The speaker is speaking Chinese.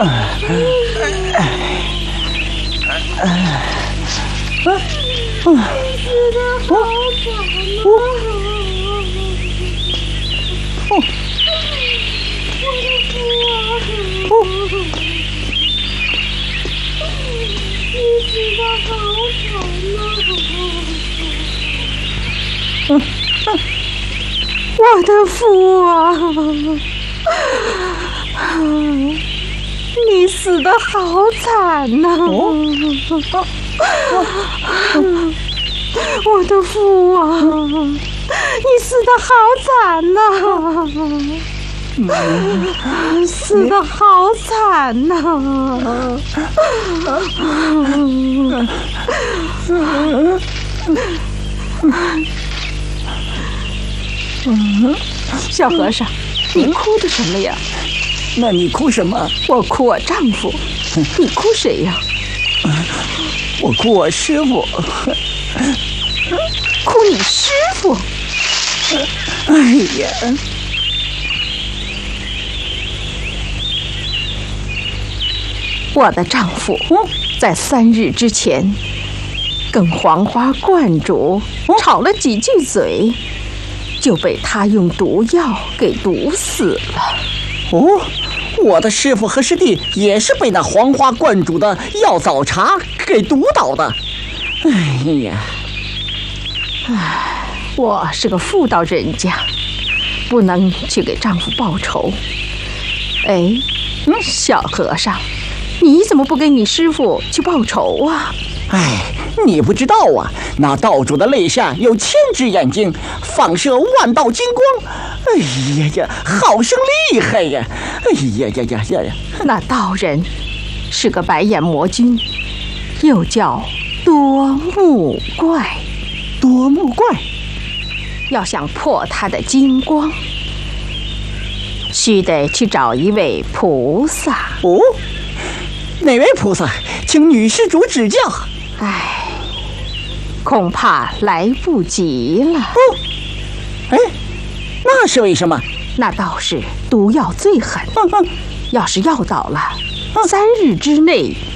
我的父啊，你死得好惨呐！我的父啊，你死得好惨呐！死得好惨呐！小和尚，你哭的什么呀？ 那你哭什么？ 我哭我丈夫。你哭谁呀？ 我哭我师傅。 哭你师傅？ 哎呀！ 我的丈夫在3日之前跟黄花观主吵了几句嘴，就被他用毒药给毒死了。 哦，我的师傅和师弟也是被那黄花观主的药枣茶给毒倒的。哎呀， 我是个妇道人家，不能去给丈夫报仇。哎，小和尚，你怎么不给你师傅去报仇啊？ 哎，你不知道啊，那道主的肋下有1000只眼睛，放射万道金光。哎呀呀，好生厉害呀！哎呀呀呀呀呀！ 那道人是个白眼魔君，又叫多目怪。 多目怪， 要想破他的金光，须得去找一位菩萨。 哦，哪位菩萨？请女施主指教。 哎，恐怕来不及了。 哦，哎，那是为什么？ 那道士毒药最狠，要是药倒了，3日之内